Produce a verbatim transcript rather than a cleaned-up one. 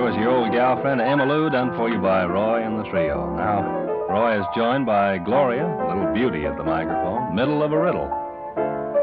was your old gal friend Emma Lou, done for you by Roy and the trio. Now, Roy is joined by Gloria, a little beauty at the microphone, middle of a riddle.